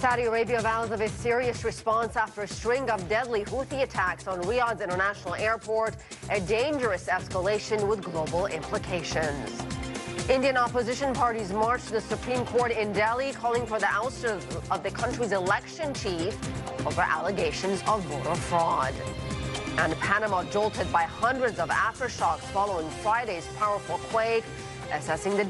Saudi Arabia vows of a serious response after a string of deadly Houthi attacks on Riyadh's international airport, a dangerous escalation with global implications. Indian opposition parties marched to the Supreme Court in Delhi, calling for the ouster of the country's election chief over allegations of voter fraud. And Panama jolted by hundreds of aftershocks following Friday's powerful quake, assessing the